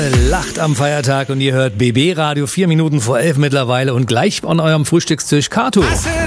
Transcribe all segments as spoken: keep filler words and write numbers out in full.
Lacht am Feiertag und ihr hört B B Radio, vier Minuten vor elf mittlerweile und gleich an eurem Frühstückstisch Kato.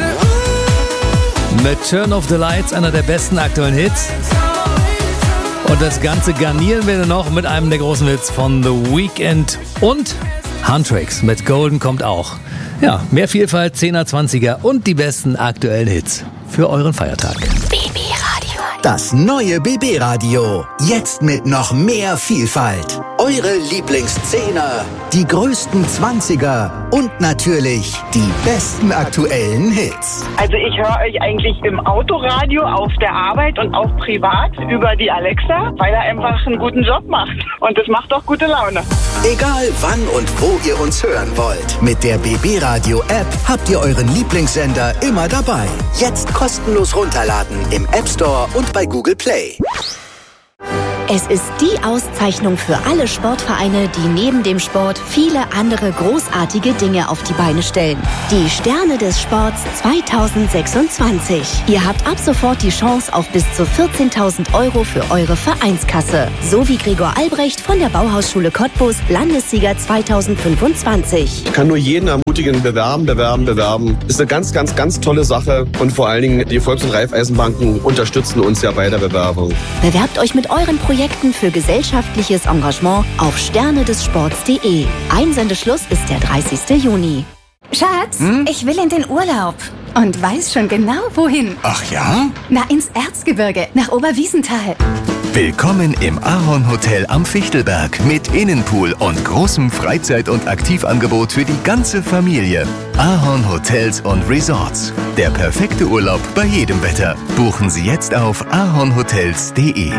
Mit Turn Off the Lights, einer der besten aktuellen Hits. Und das Ganze garnieren wir noch mit einem der großen Hits von The Weeknd und Huntrix mit Golden kommt auch. Ja, mehr Vielfalt, zehner, zwanziger und die besten aktuellen Hits für euren Feiertag. B B Radio. Das neue B B Radio. Jetzt mit noch mehr Vielfalt. Eure Lieblingszehner, die größten Zwanziger und natürlich die besten aktuellen Hits. Also ich höre euch eigentlich im Autoradio, auf der Arbeit und auch privat über die Alexa, weil er einfach einen guten Job macht. Und das macht auch gute Laune. Egal wann und wo ihr uns hören wollt. Mit der B B Radio App habt ihr euren Lieblingssender immer dabei. Jetzt kostenlos runterladen im App Store und bei Google Play. Es ist die Auszeichnung für alle Sportvereine, die neben dem Sport viele andere großartige Dinge auf die Beine stellen. Die Sterne des Sports zwanzig sechsundzwanzig. Ihr habt ab sofort die Chance auf bis zu vierzehntausend Euro für eure Vereinskasse. So wie Gregor Albrecht von der Bauhausschule Cottbus, Landessieger zweitausendfünfundzwanzig. Ich kann nur jeden ermutigen, bewerben, bewerben, bewerben. Ist eine ganz, ganz, ganz tolle Sache. Und vor allen Dingen, die Volks- und Raiffeisenbanken unterstützen uns ja bei der Bewerbung. Bewerbt euch mit euren Projekten für gesellschaftliches Engagement auf sterne des sports punkt de. Einsendeschluss ist der dreißigster Juni. Schatz, hm? ich will in den Urlaub und weiß schon genau, wohin. Ach ja? Na, ins Erzgebirge, nach Oberwiesenthal. Willkommen im Ahorn Hotel am Fichtelberg mit Innenpool und großem Freizeit- und Aktivangebot für die ganze Familie. Ahorn Hotels und Resorts. Der perfekte Urlaub bei jedem Wetter. Buchen Sie jetzt auf ahornhotels punkt de.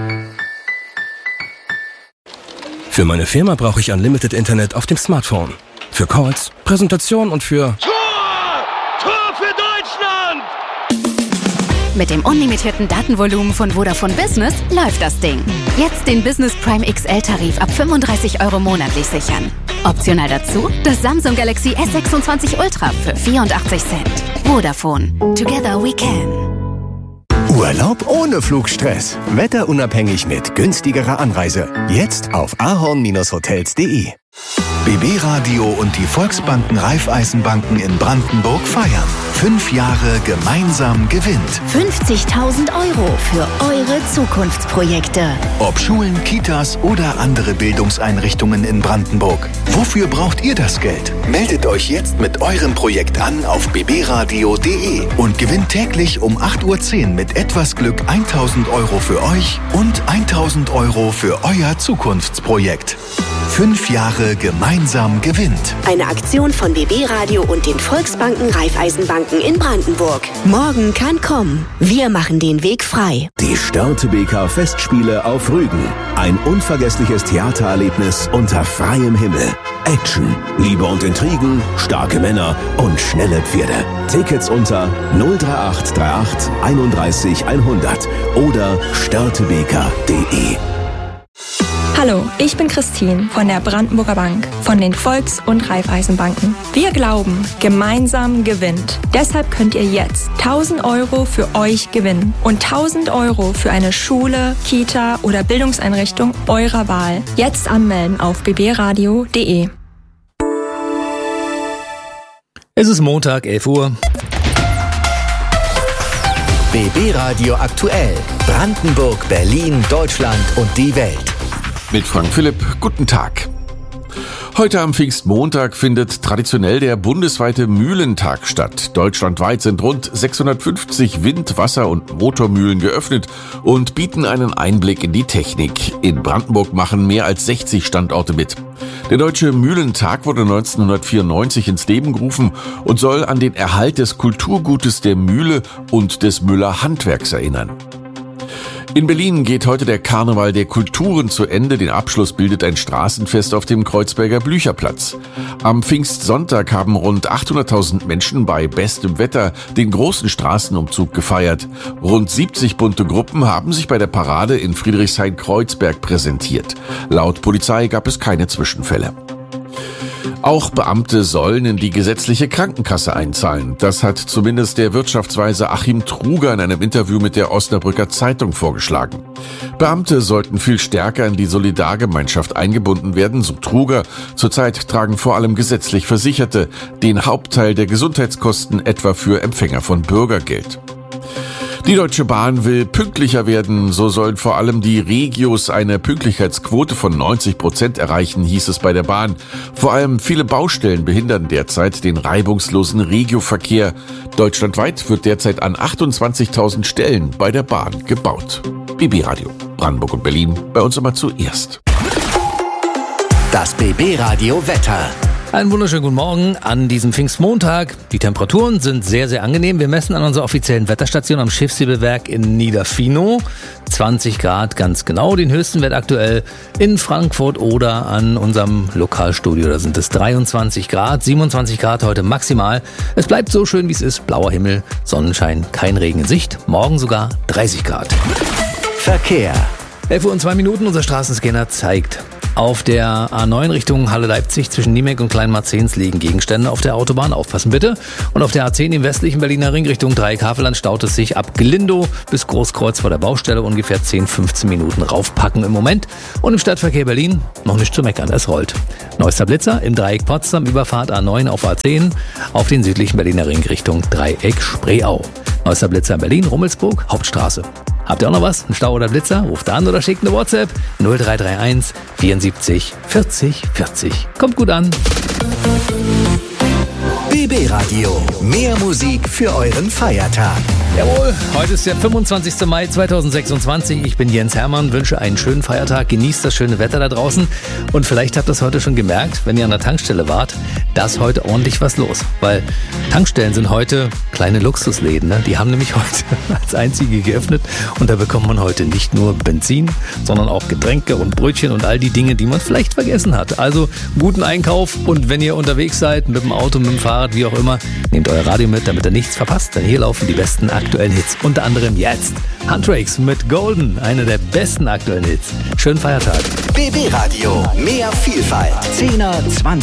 Für meine Firma brauche ich Unlimited Internet auf dem Smartphone. Für Calls, Präsentation und für... Tor! Tor für Deutschland! Mit dem unlimitierten Datenvolumen von Vodafone Business läuft das Ding. Jetzt den Business Prime X L-Tarif ab fünfunddreißig Euro monatlich sichern. Optional dazu das Samsung Galaxy S sechsundzwanzig Ultra für vierundachtzig Cent. Vodafone. Together we can. Urlaub ohne Flugstress. Wetterunabhängig mit günstigerer Anreise. Jetzt auf ahorn hotels punkt de. B B Radio und die Volksbanken Raiffeisenbanken in Brandenburg feiern. Fünf Jahre gemeinsam gewinnt. fünfzigtausend Euro für eure Zukunftsprojekte. Ob Schulen, Kitas oder andere Bildungseinrichtungen in Brandenburg. Wofür braucht ihr das Geld? Meldet euch jetzt mit eurem Projekt an auf b b radio punkt de und gewinnt täglich um acht Uhr zehn mit etwas Glück eintausend Euro für euch und eintausend Euro für euer Zukunftsprojekt. Fünf Jahre gemeinsam gewinnt. Eine Aktion von B B Radio und den Volksbanken Raiffeisenbanken in Brandenburg. Morgen kann kommen. Wir machen den Weg frei. Die Störtebeker Festspiele auf Rügen. Ein unvergessliches Theatererlebnis unter freiem Himmel. Action, Liebe und Intrigen, starke Männer und schnelle Pferde. Tickets unter null drei acht drei acht einunddreißig hundert oder störtebeker punkt de. Hallo, ich bin Christine von der Brandenburger Bank, von den Volks- und Raiffeisenbanken. Wir glauben, gemeinsam gewinnt. Deshalb könnt ihr jetzt tausend Euro für euch gewinnen und tausend Euro für eine Schule, Kita oder Bildungseinrichtung eurer Wahl. Jetzt anmelden auf b b radio punkt de. Es ist Montag, elf Uhr. B B Radio aktuell. Brandenburg, Berlin, Deutschland und die Welt. Mit Frank Philipp, guten Tag. Heute am Pfingstmontag findet traditionell der bundesweite Mühlentag statt. Deutschlandweit sind rund sechshundertfünfzig Wind-, Wasser- und Motormühlen geöffnet und bieten einen Einblick in die Technik. In Brandenburg machen mehr als sechzig Standorte mit. Der Deutsche Mühlentag wurde neunzehnhundertvierundneunzig ins Leben gerufen und soll an den Erhalt des Kulturgutes der Mühle und des Müller Handwerks erinnern. In Berlin geht heute der Karneval der Kulturen zu Ende. Den Abschluss bildet ein Straßenfest auf dem Kreuzberger Blücherplatz. Am Pfingstsonntag haben rund achthunderttausend Menschen bei bestem Wetter den großen Straßenumzug gefeiert. Rund siebzig bunte Gruppen haben sich bei der Parade in Friedrichshain-Kreuzberg präsentiert. Laut Polizei gab es keine Zwischenfälle. Auch Beamte sollen in die gesetzliche Krankenkasse einzahlen. Das hat zumindest der Wirtschaftsweise Achim Truger in einem Interview mit der Osnabrücker Zeitung vorgeschlagen. Beamte sollten viel stärker in die Solidargemeinschaft eingebunden werden, so Truger. Zurzeit tragen vor allem gesetzlich Versicherte den Hauptteil der Gesundheitskosten, etwa für Empfänger von Bürgergeld. Die Deutsche Bahn will pünktlicher werden. So sollen vor allem die Regios eine Pünktlichkeitsquote von neunzig Prozent erreichen, hieß es bei der Bahn. Vor allem viele Baustellen behindern derzeit den reibungslosen Regioverkehr. Deutschlandweit wird derzeit an achtundzwanzigtausend Stellen bei der Bahn gebaut. B B Radio, Brandenburg und Berlin, bei uns immer zuerst. Das B B Radio Wetter. Einen wunderschönen guten Morgen an diesem Pfingstmontag. Die Temperaturen sind sehr, sehr angenehm. Wir messen an unserer offiziellen Wetterstation am Schiffshebewerk in Niederfinow zwanzig Grad ganz genau. Den höchsten Wert aktuell in Frankfurt oder an unserem Lokalstudio. Da sind es dreiundzwanzig Grad, siebenundzwanzig Grad heute maximal. Es bleibt so schön, wie es ist. Blauer Himmel, Sonnenschein, kein Regen in Sicht. Morgen sogar dreißig Grad. Verkehr. elf Uhr und zwei Minuten, unser Straßenscanner zeigt. Auf der A neun Richtung Halle-Leipzig zwischen Niemek und Kleinmarzens liegen Gegenstände auf der Autobahn. Aufpassen bitte. Und auf der A zehn im westlichen Berliner Ring Richtung Dreieck-Havelland staut es sich ab Glindow bis Großkreuz vor der Baustelle. Ungefähr zehn, fünfzehn Minuten raufpacken im Moment. Und im Stadtverkehr Berlin noch nicht zu meckern, es rollt. Neuester Blitzer im Dreieck Potsdam, Überfahrt A neun auf A zehn auf den südlichen Berliner Ring Richtung Dreieck Spreeau. Neuester Blitzer in Berlin, Rummelsburg, Hauptstraße. Habt ihr auch noch was? Ein Stau oder Blitzer? Ruft an oder schickt eine WhatsApp. null drei drei eins vierundsiebzig vierzig vierzig. Kommt gut an. B B Radio. Mehr Musik für euren Feiertag. Jawohl, heute ist der fünfundzwanzigster Mai zweitausendsechsundzwanzig. Ich bin Jens Hermann, wünsche einen schönen Feiertag, genießt das schöne Wetter da draußen. Und vielleicht habt ihr es heute schon gemerkt, wenn ihr an der Tankstelle wart, da ist heute ordentlich was los. Weil Tankstellen sind heute kleine Luxusläden. Ne? Die haben nämlich heute als einzige geöffnet. Und da bekommt man heute nicht nur Benzin, sondern auch Getränke und Brötchen und all die Dinge, die man vielleicht vergessen hat. Also guten Einkauf, und wenn ihr unterwegs seid, mit dem Auto, mit dem Fahrrad, wie auch immer, nehmt euer Radio mit, damit ihr nichts verpasst. Denn hier laufen die besten aktuellen Hits. Unter anderem jetzt Huntrix mit Golden, einer der besten aktuellen Hits. Schönen Feiertag. B B Radio. Mehr Vielfalt. zehner, zwanziger.